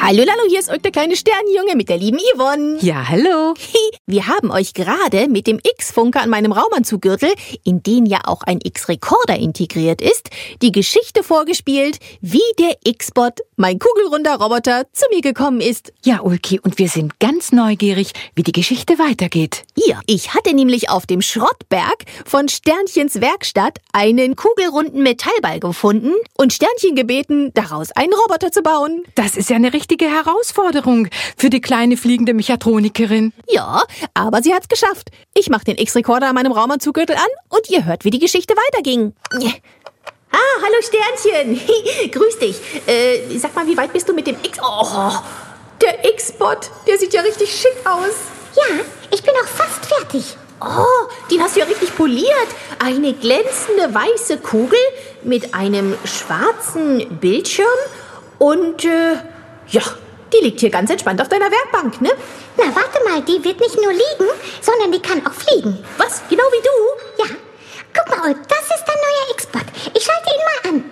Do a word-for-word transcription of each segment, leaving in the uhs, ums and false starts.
Hallo Lalo, hier ist euch der kleine Sternenjunge mit der lieben Yvonne. Ja, hallo. Wir haben euch gerade mit dem X-Funker an meinem Raumanzuggürtel, in den ja auch ein X-Rekorder integriert ist, die Geschichte vorgespielt, wie der X-Bot, mein kugelrunder Roboter, zu mir gekommen ist. Ja, Ulki, und wir sind ganz neugierig, wie die Geschichte weitergeht. Ja, ich hatte nämlich auf dem Schrottberg von Sternchens Werkstatt einen kugelrunden Metallball gefunden und Sternchen gebeten, daraus einen Roboter zu bauen. Das ist ja eine richtige Herausforderung für die kleine fliegende Mechatronikerin. Ja, aber sie hat's geschafft. Ich mach den X-Rekorder an meinem Raumanzuggürtel an und ihr hört, wie die Geschichte weiterging. Ah, hallo Sternchen. Grüß dich. Äh, sag mal, wie weit bist du mit dem X... Oh, der X-Bot, der sieht ja richtig schick aus. Ja, ich bin auch fast fertig. Oh, den hast du ja richtig poliert. Eine glänzende weiße Kugel mit einem schwarzen Bildschirm und, äh, ja, die liegt hier ganz entspannt auf deiner Werkbank, ne? Na, warte mal, die wird nicht nur liegen, sondern die kann auch fliegen. Was? Genau wie du? Ja. Guck mal, Ulk, das ist dein neuer X-Bot. Ich schalte ihn mal an.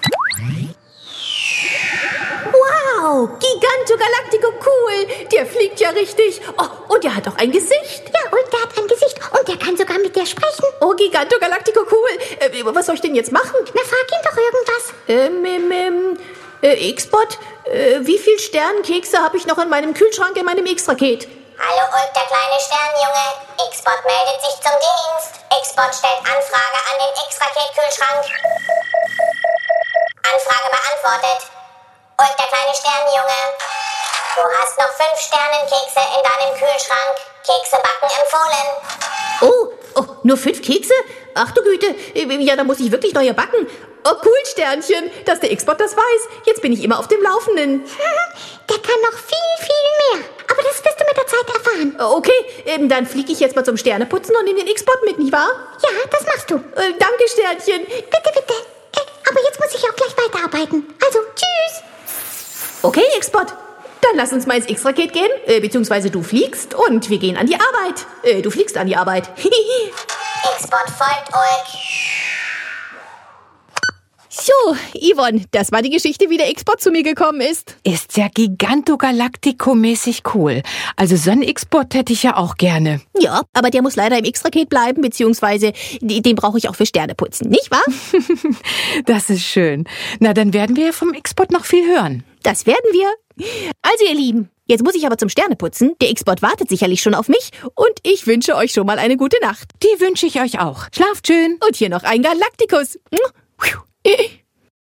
Wow, Giganto Galactico cool. Der fliegt ja richtig. Oh, und der hat auch ein Gesicht. Ja, Ulk, der hat ein Gesicht und der kann sogar mit dir sprechen. Oh, Giganto Galactico cool. Äh, was soll ich denn jetzt machen? Na, frag ihn doch irgendwas. Ähm, ähm, ähm, äh, X-Bot, äh, wie viel Sternenkekse habe ich noch in meinem Kühlschrank in meinem X-Raket? Hallo Ulk, der kleine Sternenjunge. X-Bot meldet sich zum Dienst. X-Bot stellt Anfrage an den X-Raket-Kühlschrank. Anfrage beantwortet. Ulk, der kleine Sternenjunge. Du hast noch fünf Sternenkekse in deinem Kühlschrank. Kekse backen empfohlen. Oh, oh, nur fünf Kekse? Ach du Güte, ja, da muss ich wirklich neue backen. Oh, cool, Sternchen, dass der X-Bot das weiß. Jetzt bin ich immer auf dem Laufenden. Der kann noch viel, viel mehr. Aber das wirst du mit der Zeit erfahren. Okay, ähm, dann fliege ich jetzt mal zum Sterneputzen und nehme den X-Bot mit, nicht wahr? Ja, das machst du. Äh, danke, Sternchen. Bitte, bitte. Äh, aber jetzt muss ich auch gleich weiterarbeiten. Also, tschüss. Okay, X-Bot. Dann lass uns mal ins X-Raket gehen, äh, beziehungsweise du fliegst und wir gehen an die Arbeit. Äh, du fliegst an die Arbeit. X-Bot folgt Ulk. So, Yvonne, das war die Geschichte, wie der X-Bot zu mir gekommen ist. Ist ja Giganto-Galactico-mäßig cool. Also so einen X-Bot hätte ich ja auch gerne. Ja, aber der muss leider im X-Raket bleiben, beziehungsweise den brauche ich auch für Sterneputzen, nicht wahr? Das ist schön. Na, dann werden wir vom X-Bot noch viel hören. Das werden wir. Also ihr Lieben, jetzt muss ich aber zum Sterneputzen. Der X-Bot wartet sicherlich schon auf mich und ich wünsche euch schon mal eine gute Nacht. Die wünsche ich euch auch. Schlaft schön. Und hier noch ein Galactikus.